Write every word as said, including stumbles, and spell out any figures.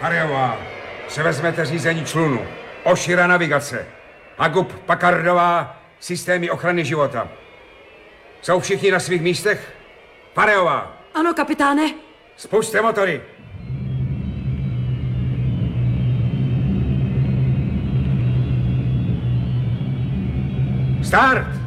Fareová, převezmete řízení člunu. Ošira navigace. Agub Pakardová, systémy ochrany života. Jsou všichni na svých místech? Fareová. Ano, kapitáne. Spusťte motory. Start!